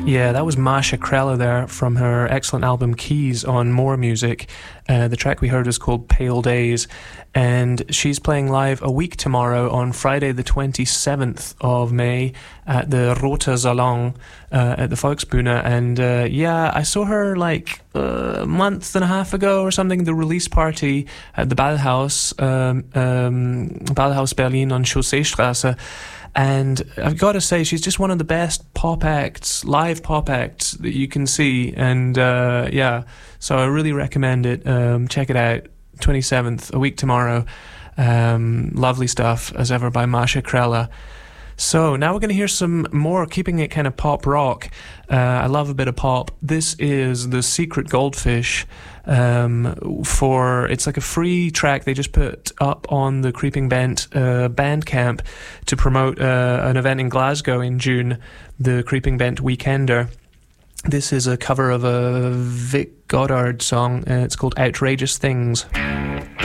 Yeah, that was Masha Krella there from her excellent album Keys on More Music. The track we heard is called Pale Days, and she's playing live a week tomorrow on Friday the 27th of May at the Roter Salon at the Volksbühne. And yeah, I saw her like a month and a half ago or something, the release party at the Ballhaus, Ballhaus Berlin on Chausseestraße. And I've got to say, she's just one of the best pop acts, live pop acts that you can see. And yeah, so I really recommend it. Check it out. 27th, a week tomorrow. Lovely stuff, as ever, by Masha Krella. So now we're going to hear some more, keeping it kind of pop rock. I love a bit of pop. This is The Secret Goldfish. It's like a free track they just put up on the Creeping Bent Bandcamp to promote an event in Glasgow in June, the Creeping Bent Weekender. This is a cover of a Vic Goddard song. It's called Outrageous Things.